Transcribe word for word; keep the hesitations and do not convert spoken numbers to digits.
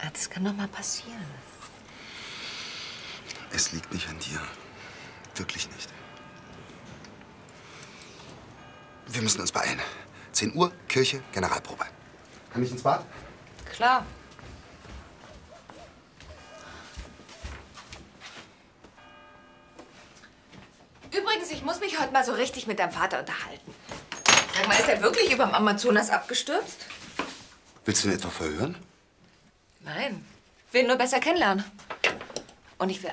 Das kann doch mal passieren. Es liegt nicht an dir. Wirklich nicht. Wir müssen uns beeilen. zehn Uhr, Kirche, Generalprobe. Kann ich ins Bad? Klar. Übrigens, ich muss mich heute mal so richtig mit deinem Vater unterhalten. Sag mal, ist er wirklich überm Amazonas abgestürzt? Willst du ihn etwa verhören? Nein. Will ihn nur besser kennenlernen. Und ich will